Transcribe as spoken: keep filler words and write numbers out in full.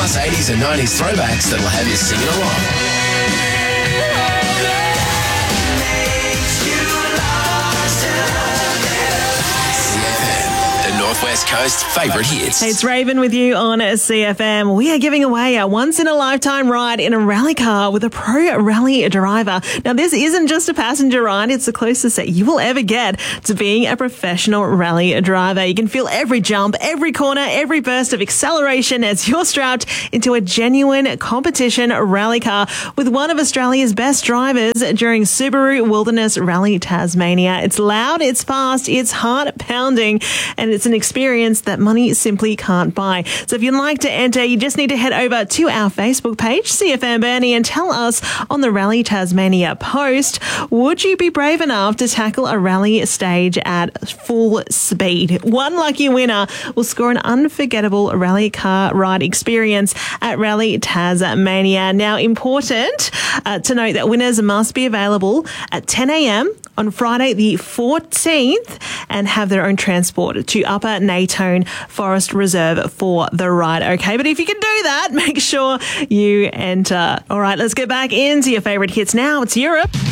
plus eighties and nineties throwbacks that'll have you singing along. Northwest Coast favourite hits. Hey, it's Raven with you on C F M. We are giving away a once-in-a-lifetime ride in a rally car with a pro rally driver. Now, this isn't just a passenger ride. It's the closest that you will ever get to being a professional rally driver. You can feel every jump, every corner, every burst of acceleration as you're strapped into a genuine competition rally car with one of Australia's best drivers during Subaru Wilderness Rally Tasmania. It's loud, it's fast, it's heart-pounding, and it's an experience that money simply can't buy. So if you'd like to enter, you just need to head over to our Facebook page, C F M Burnie, and tell us on the Rally Tasmania post, would you be brave enough to tackle a rally stage at full speed? One lucky winner will score an unforgettable rally car ride experience at Rally Tasmania. Now, important uh, to note that winners must be available at ten a.m. on Friday the fourteenth and have their own transport to Upper Natone Forest Reserve for the ride. Okay, but if you can do that, make sure you enter. All right, let's get back into your favourite hits now. It's Europe.